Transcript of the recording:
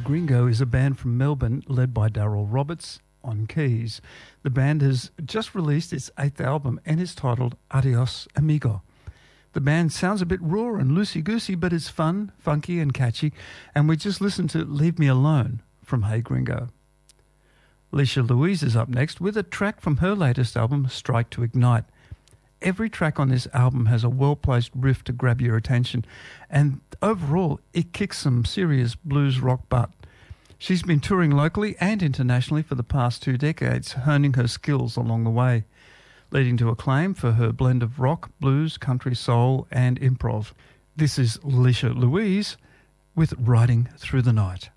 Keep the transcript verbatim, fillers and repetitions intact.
Gringo is a band from Melbourne led by Daryl Roberts on keys. The band has just released its eighth album and is titled Adios Amigo. The band sounds a bit raw and loosey-goosey, but it's fun, funky and catchy, and we just listened to Leave Me Alone from Hey Gringo. Leisha Louise is up next with a track from her latest album, Strike to Ignite. Every track on this album has a well-placed riff to grab your attention, and overall it kicks some serious blues rock butt. She's been touring locally and internationally for the past two decades, honing her skills along the way, leading to acclaim for her blend of rock, blues, country, soul and improv. This is Leisha Louise with Riding Through the Night.